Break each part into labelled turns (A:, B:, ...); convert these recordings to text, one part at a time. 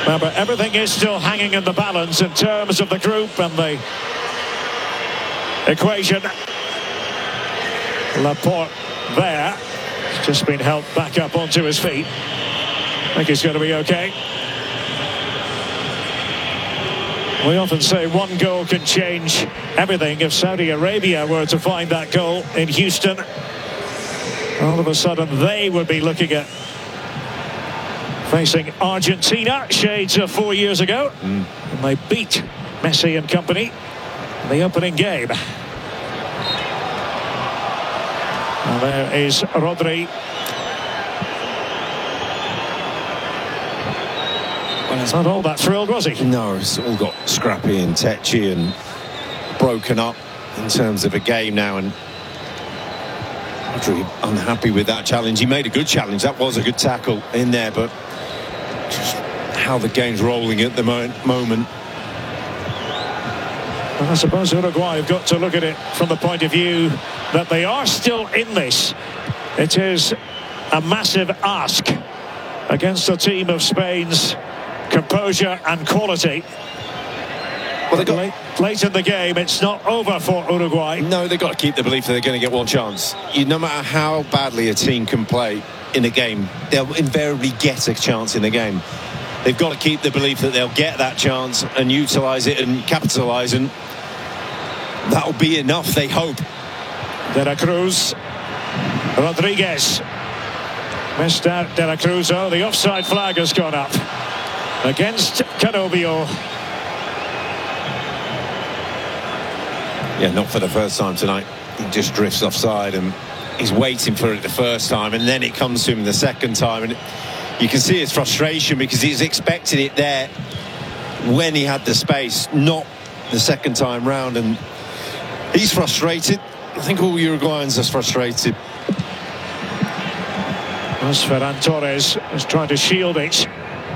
A: Remember, everything is still hanging in the balance in terms of the group and the equation. Laporte there. He's just been helped back up onto his feet. I think he's going to be okay. We often say one goal can change everything. If Saudi Arabia were to find that goal in Houston, all of a sudden they would be looking at facing Argentina, shades of 4 years ago. And they beat Messi and company in the opening game. And there is Rodri. Well, he's not all that thrilled, was he?
B: No, it's all got scrappy and tetchy and broken up in terms of a game now. And Rodri unhappy with that challenge. He made a good challenge. That was a good tackle in there, but just how the game's rolling at the moment.
A: Well, I suppose Uruguay have got to look at it from the point of view that they are still in this. It is a massive ask against a team of Spain's composure and quality. Well, they got late in the game. It's not over for Uruguay.
B: No, they've got to keep the belief that they're going to get one chance. No matter how badly a team can play in a game, they'll invariably get a chance in the game. They've got to keep the belief that they'll get that chance and utilise it and capitalise, and that'll be enough, they hope.
A: De La Cruz, Rodriguez, missed out De La Cruz. Oh, the offside flag has gone up against Cannavaro.
B: Yeah, not for the first time tonight. He just drifts offside, and he's waiting for it the first time, and then it comes to him the second time, and you can see his frustration because he's expecting it there when he had the space, not the second time round, and he's frustrated. I think all Uruguayans are frustrated.
A: As Ferran Torres is trying to shield it.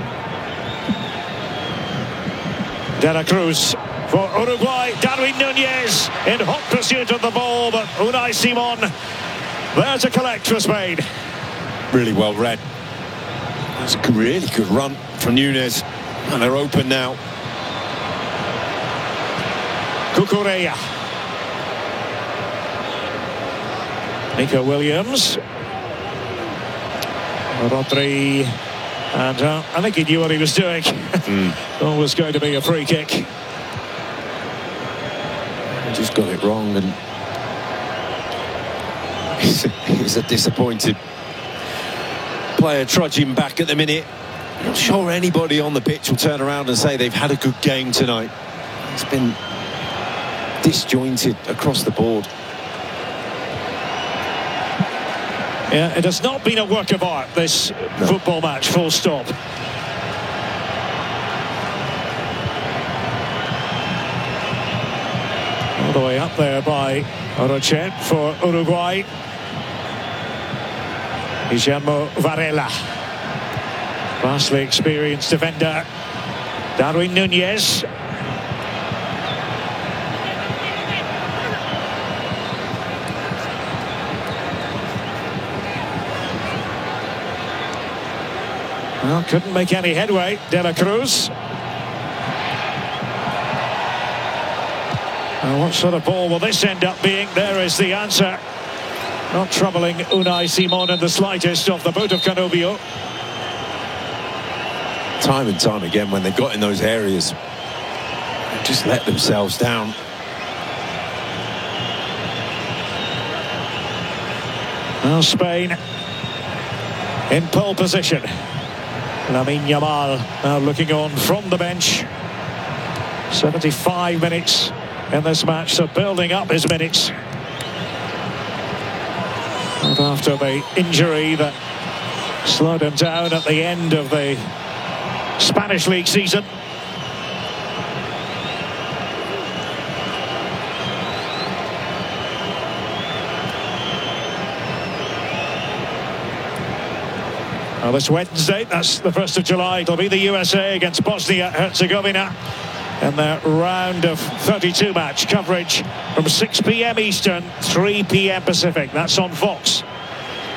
A: De La Cruz for Uruguay. Darwin Nunez in hot pursuit of the ball, but Unai Simon there to collect for Spain.
B: Really well read. That's a really good run from Nunez, and they're open now.
A: Cucurella. Nico Williams. Rodri. And I think he knew what he was doing. Always going to be a free kick.
B: He just got it wrong, and he's a disappointed player trudging back at the minute. I'm not sure anybody on the pitch will turn around and say they've had a good game tonight. It's been disjointed across the board.
A: Yeah, it has not been a work of art, this football match, full stop. All the way up there by Rochet for Uruguay. Guillermo Varela. Vastly experienced defender. Darwin Nunez. Well, couldn't make any headway, De La Cruz. Now, what sort of ball will this end up being? There is the answer. Not troubling Unai Simon in the slightest off the boot of Cannavaro.
B: Time and time again, when they've got in those areas, they just let themselves down.
A: Now Spain in pole position. Lamine Yamal now looking on from the bench. 75 minutes in this match, so building up his minutes. And after the injury that slowed him down at the end of the Spanish League season. Well, this Wednesday, that's the 1st of July, it'll be the USA against Bosnia-Herzegovina in their round of 32 match coverage from 6 p.m. Eastern, 3 p.m. Pacific. That's on Fox.